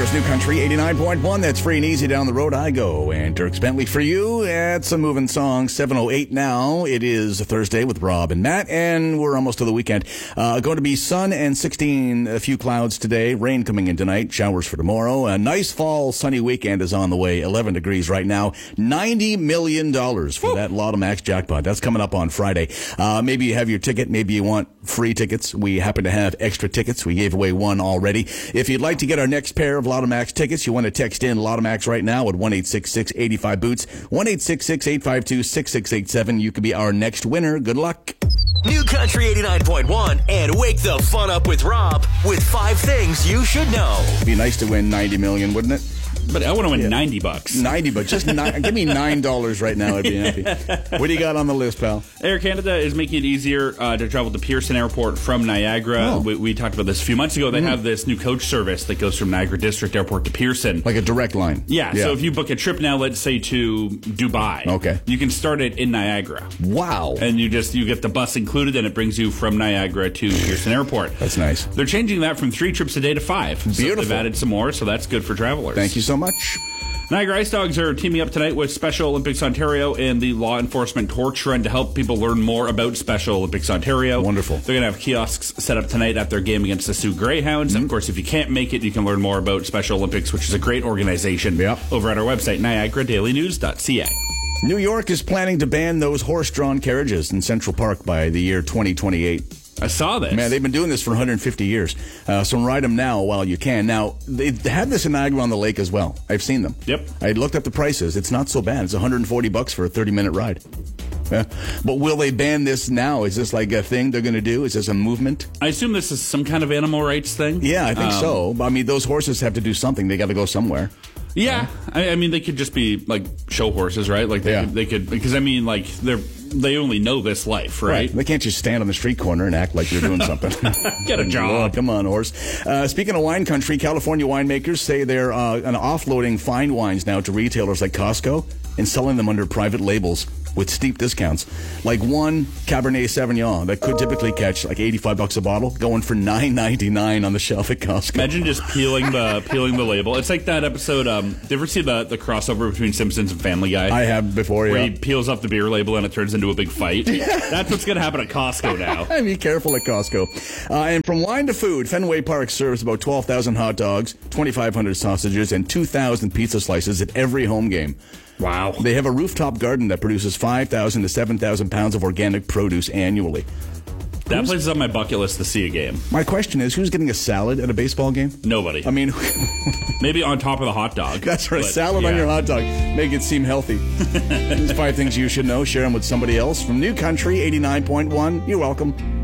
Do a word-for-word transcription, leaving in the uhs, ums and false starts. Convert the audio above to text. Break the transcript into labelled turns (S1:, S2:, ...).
S1: Anchor's New Country eighty-nine point one. That's free and easy down the road I go. And Dirk Bentley for you. It's a moving song. seven oh eight now. It is a Thursday with Rob and Matt, and we're almost to the weekend. Uh, going to be sun and sixteen, a few clouds today. Rain coming in tonight. Showers for tomorrow. A nice fall sunny weekend is on the way. eleven degrees right now. ninety million dollars for that Lotto Max jackpot. That's coming up on Friday. Uh, maybe you have your ticket. Maybe you want free tickets. We happen to have extra tickets. We gave away one already. If you'd like to get our next pair of Lotto Max tickets, you want to text in Lotto Max right now at one eight six six, eight five, boots, one eight six six, eight five two, six six eight seven. You could be our next winner. Good luck.
S2: New Country eighty-nine point one and wake the fun up with Rob with five things you should know.
S1: It'd be nice to win ninety million, wouldn't it?
S3: But I want to win
S1: Yeah.
S3: ninety bucks.
S1: ninety, but just nine, give me nine dollars right now. I'd be happy. What do you got on the list, pal?
S3: Air Canada is making it easier uh, to travel to Pearson Airport from Niagara.
S1: Oh.
S3: We, we talked about this a few months ago. They mm. have this new coach service that goes from Niagara District Airport to Pearson.
S1: Like a direct line.
S3: Yeah, yeah. So if you book a trip now, let's say to Dubai,
S1: okay,
S3: you can start it in Niagara.
S1: Wow.
S3: And you just you get the bus included, and it brings you from Niagara to Pearson Airport.
S1: That's nice.
S3: They're changing that from three trips a day to five.
S1: Beautiful.
S3: So they've added some more, so that's good for travelers.
S1: Thank you so much.
S3: Niagara Ice Dogs are teaming up tonight with Special Olympics Ontario and the Law Enforcement Torch Run to help people learn more about Special Olympics Ontario.
S1: Wonderful.
S3: They're going to have kiosks set up tonight at their game against the Sioux Greyhounds. Mm-hmm. Of course, if you can't make it, you can learn more about Special Olympics, which is a great organization,
S1: yep.
S3: over at our website, niagara daily news dot c a.
S1: New York is planning to ban those horse-drawn carriages in Central Park by the year twenty twenty-eight.
S3: I saw this.
S1: Man, they've been doing this for one hundred fifty years. Uh, so ride them now while you can. Now, they have this in Niagara on the Lake as well. I've seen them.
S3: Yep.
S1: I looked up the prices. It's not so bad. It's one hundred forty bucks for a thirty-minute ride. Yeah. But will they ban this now? Is this like a thing they're going to do? Is this a movement?
S3: I assume this is some kind of animal rights thing.
S1: Yeah, I think
S3: um,
S1: so. I mean, those horses have to do something. They got to go somewhere.
S3: Yeah, I, I mean, they could just be like show horses, right? Like they,
S1: yeah.
S3: could, they could, because I mean, like they're they only know this life, right?
S1: right? They can't just stand on the street corner and act like you're doing something.
S3: Get a job.
S1: Oh, come on, horse. Uh, speaking of wine country, California winemakers say they're uh, an offloading fine wines now to retailers like Costco and selling them under private labels with steep discounts. Like one Cabernet Sauvignon that could typically catch like eighty-five bucks a bottle, going for nine ninety-nine on the shelf at Costco.
S3: Imagine just peeling the peeling the label. It's like that episode. Um, did you ever see the the crossover between Simpsons and Family Guy?
S1: I have before.
S3: Where
S1: yeah.
S3: he peels off the beer label and it turns into a big fight. That's what's going to happen at Costco now.
S1: Be careful at Costco. Uh, and from wine to food, Fenway Park serves about twelve thousand hot dogs, twenty-five hundred sausages, and two thousand pizza slices at every home game.
S3: Wow.
S1: They have a rooftop garden that produces five thousand to seven thousand pounds of organic produce annually.
S3: That
S1: who's,
S3: place is on my bucket list to see a game.
S1: My question is, who's getting a salad at a baseball game?
S3: Nobody.
S1: I mean...
S3: Maybe on top of the hot dog.
S1: That's right.
S3: But,
S1: salad
S3: yeah.
S1: on your hot dog. Make it seem healthy. These five things you should know. Share them with somebody else. From New Country eighty-nine point one, you're welcome.